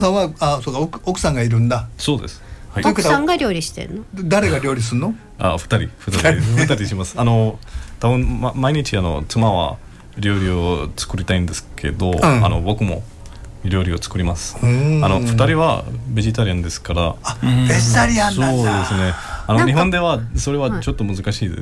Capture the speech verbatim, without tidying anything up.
さんはあそうか 奥, 奥さんがいるんだ。 そうです、はい、 奥さんが料理してるの？ 誰が料理するの？ あ、二人二人二人します。あの多分、ま、毎日あの妻は料理を作りたいんですけど、うん、あの僕も料理を作ります。あの二人はベジタリアンですから。 あ、ベジタリアンなんだ。 そうですね。あの日本ではそれはちょっと難しいです。